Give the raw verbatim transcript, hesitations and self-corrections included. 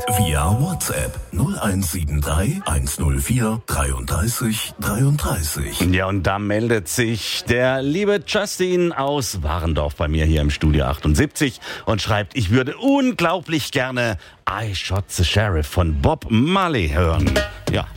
Via WhatsApp null eins sieben drei eins null vier dreiunddreißig dreiunddreißig. Ja, und da meldet sich der liebe Justin aus Warendorf bei mir hier im Studio achtundsiebzig und schreibt, ich würde unglaublich gerne I Shot the Sheriff von Bob Marley hören. Ja.